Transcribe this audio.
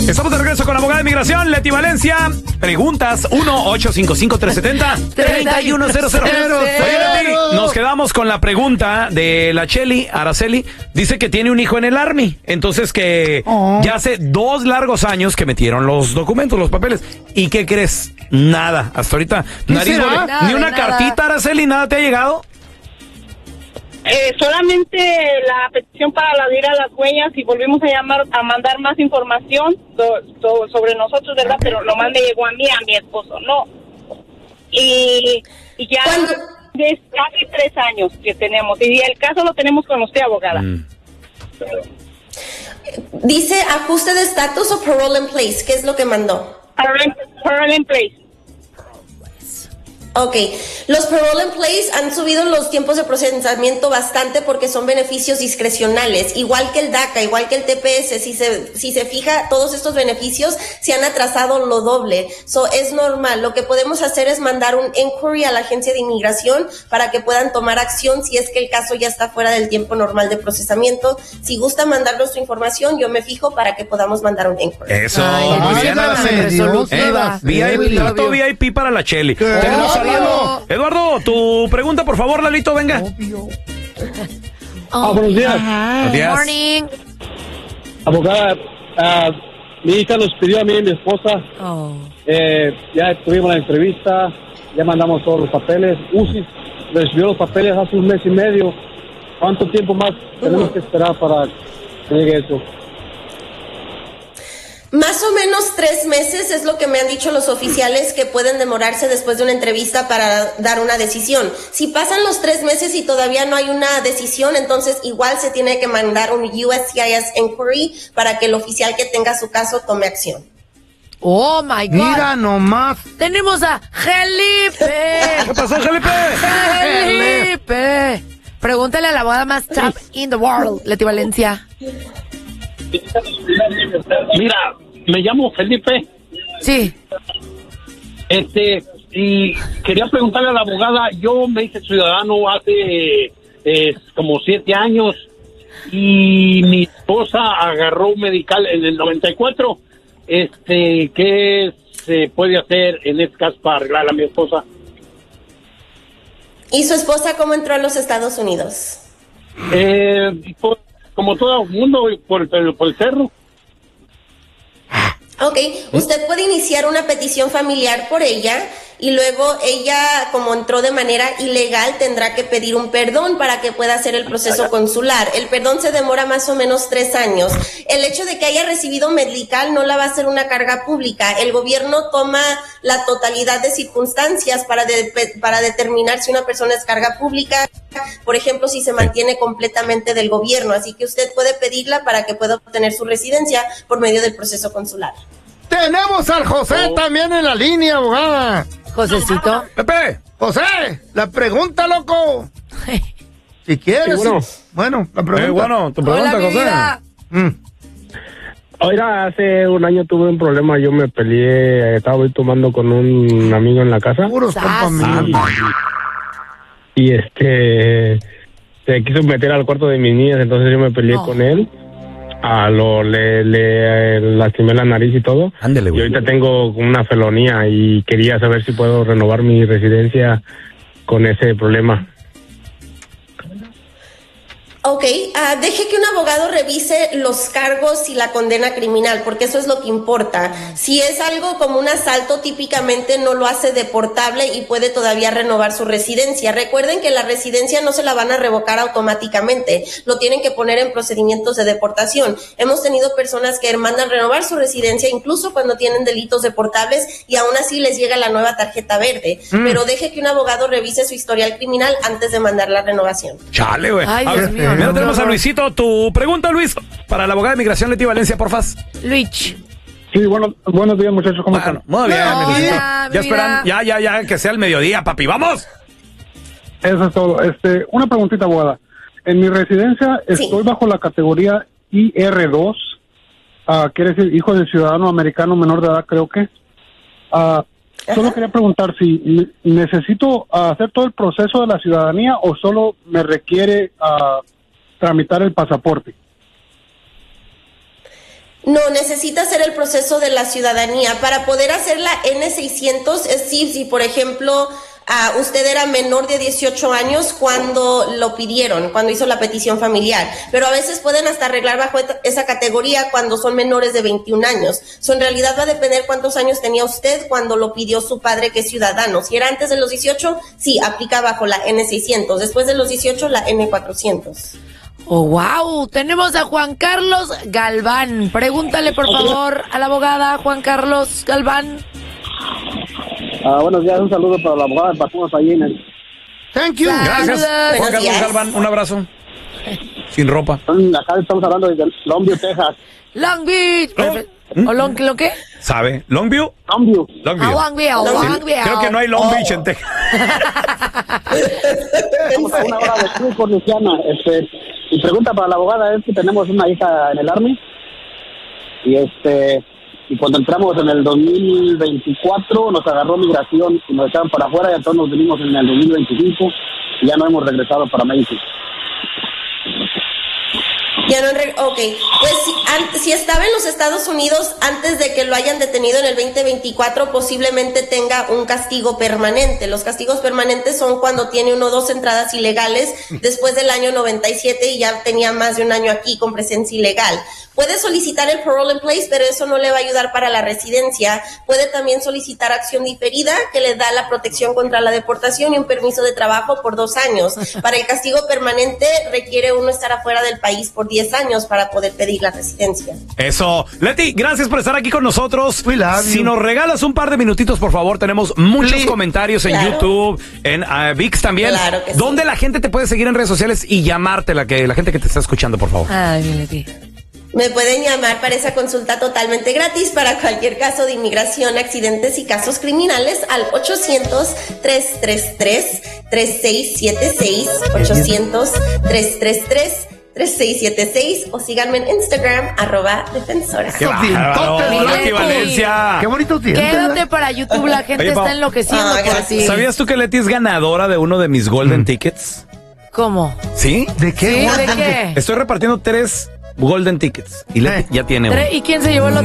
Estamos de regreso con la abogada de inmigración, Leti Valencia. Preguntas 1-855-370-3100. Oye, Leti, nos quedamos con la pregunta de la Cheli, Araceli. Dice que tiene un hijo en el Army. Entonces que ya hace 2 largos años que metieron los documentos, los papeles. ¿Y qué crees? Nada. Hasta ahorita, ni una cartita, Araceli, nada te ha llegado. Solamente la petición para ir a las huellas y volvimos a mandar más información sobre nosotros, ¿verdad? Pero nomás me llegó a mi esposo, no. Y ya es casi 3 años que tenemos. Y el caso lo tenemos con usted, abogada. Dice ajuste de estatus o parole in place. ¿Qué es lo que mandó? Parole in place. Ok, los parole in place han subido los tiempos de procesamiento bastante porque son beneficios discrecionales, igual que el DACA, igual que el TPS. Si se fija, todos estos beneficios se han atrasado lo doble. Es normal. Lo que podemos hacer es mandar un inquiry a la agencia de inmigración para que puedan tomar acción si es que el caso ya está fuera del tiempo normal de procesamiento. Si gusta mandarnos su información, yo me fijo para que podamos mandar un inquiry. Eso, muy bien, Araceli. Trato VIP para la Cheli. Tenemos a Eduardo, tu pregunta, por favor, Lalito, venga. Buenos días. Buenos días. Morning. Abogada, mi hija nos pidió a mí y mi esposa. Ya tuvimos la entrevista, ya mandamos todos los papeles. UCI recibió los papeles hace 1 mes y medio. ¿Cuánto tiempo más tenemos que esperar para que llegue eso? Más o menos 3 meses es lo que me han dicho los oficiales que pueden demorarse después de una entrevista para dar una decisión. Si pasan los 3 meses y todavía no hay una decisión, entonces igual se tiene que mandar un USCIS inquiry para que el oficial que tenga su caso tome acción. Oh my God. Mira nomás. Tenemos a Felipe. ¿Qué pasó, Felipe? Felipe. Pregúntale a la abogada más top in the world, Leti Valencia. Mira, me llamo Felipe. Sí. Y quería preguntarle a la abogada, yo me hice ciudadano hace como 7 años y mi esposa agarró un medical en el 94. ¿Qué se puede hacer en este caso para arreglar a mi esposa? ¿Y su esposa cómo entró a los Estados Unidos? Como todo el mundo, por el cerro. Ok, usted puede iniciar una petición familiar por ella y luego ella, como entró de manera ilegal, tendrá que pedir un perdón para que pueda hacer el proceso consular. El perdón se demora más o menos 3 años. El hecho de que haya recibido medical no la va a hacer una carga pública. El gobierno toma la totalidad de circunstancias para determinar si una persona es carga pública, por ejemplo, si se mantiene completamente del gobierno. Así que usted puede pedirla para que pueda obtener su residencia por medio del proceso consular. Tenemos al José también en la línea, abogada. Josecito. Pepe. José, la pregunta, loco. Si quieres. Bueno, la pregunta. Tu pregunta, Hola, José. Oiga, hace 1 año tuve un problema, yo me peleé, estaba hoy tomando con un amigo en la casa. Puros compas míos. Y se quiso meter al cuarto de mis niñas, entonces yo me peleé con él. Le lastimé la nariz y todo. Ándele, güey. Y ahorita tengo una felonía y quería saber si puedo renovar mi residencia con ese problema. Ok, deje que un abogado revise los cargos y la condena criminal, porque eso es lo que importa. Si es algo como un asalto, típicamente no lo hace deportable y puede todavía renovar su residencia. Recuerden que la residencia no se la van a revocar automáticamente, lo tienen que poner en procedimientos de deportación. Hemos tenido personas que mandan renovar su residencia incluso cuando tienen delitos deportables y aún así les llega la nueva tarjeta verde. Pero deje que un abogado revise su historial criminal antes de mandar la renovación. Chale, güey. Ay, Dios mío. Mira, tenemos a Luisito. Tu pregunta, Luis, para la abogada de inmigración, Leti Valencia, porfas. Luis. Sí, buenos días, muchachos, ¿cómo están? Muy bien, Hola, Luisito. mira. Ya esperan, ya, que sea el mediodía, papi. ¡Vamos! Eso es todo. Una preguntita, abogada. En mi residencia estoy bajo la categoría IR2, quiere decir hijo de ciudadano americano menor de edad, creo que. Solo quería preguntar si necesito hacer todo el proceso de la ciudadanía o solo me requiere tramitar el pasaporte. No, necesita hacer el proceso de la ciudadanía. Para poder hacer la N-600, es si por ejemplo, usted era menor de 18 años cuando lo pidieron, cuando hizo la petición familiar. Pero a veces pueden hasta arreglar bajo esa categoría cuando son menores de 21 años. En realidad va a depender cuántos años tenía usted cuando lo pidió su padre, que es ciudadano. Si era antes de los 18, sí, aplica bajo la N-600. Después de los 18, la N-400. Oh, wow. Tenemos a Juan Carlos Galván. Pregúntale, por favor, a la abogada Juan Carlos Galván. Buenos días, un saludo para la abogada de Patunas ahí en el... Thank you. Gracias, Juan Buenos Carlos días. Galván. Un abrazo. Sin ropa. Acá estamos hablando de Longview, Texas. Long Beach. ¿O lo qué? ¿Sabe? ¿Longview? Longview. Longview. Longview. Creo que no hay Long Beach en Texas. Estamos a una hora de Cruz por Luciana. Mi pregunta para la abogada es que tenemos una hija en el Army y cuando entramos en el 2024 nos agarró migración y nos echaron para afuera y entonces nos vinimos en el 2025 y ya no hemos regresado para México. Ya no, ok, pues si estaba en los Estados Unidos antes de que lo hayan detenido en el 2024, posiblemente tenga un castigo permanente. Los castigos permanentes son cuando tiene 1 o 2 entradas ilegales después del año 97 y ya tenía más de un año aquí con presencia ilegal. Puede solicitar el parole in place, pero eso no le va a ayudar para la residencia. Puede también solicitar acción diferida, que le da la protección contra la deportación y un permiso de trabajo por 2 años. Para el castigo permanente requiere uno estar afuera del país por 10 años para poder pedir la residencia. Eso. Leti, gracias por estar aquí con nosotros. We love you. Si nos regalas un par de minutitos, por favor, tenemos muchos comentarios en YouTube, en VIX también. Claro que sí. ¿Dónde la gente te puede seguir en redes sociales y llamarte, la gente que te está escuchando, por favor? Ay, Leti. Me pueden llamar para esa consulta totalmente gratis para cualquier caso de inmigración, accidentes y casos criminales al 800-333-3676, 800-333-3676 o síganme en Instagram, @defensora. ¡Qué bárbaro, Leti Valencia! Qué bonito tiene. Quédate para YouTube, la gente Oye, está Pau, enloqueciendo por gracias. ti. ¿Sabías tú que Leti es ganadora de uno de mis Golden Tickets? ¿Cómo? ¿Sí? ¿De qué? ¿Sí? ¿De qué? Estoy repartiendo 3 Golden Tickets y Leti ya tiene uno. ¿Y quién se llevó el otro?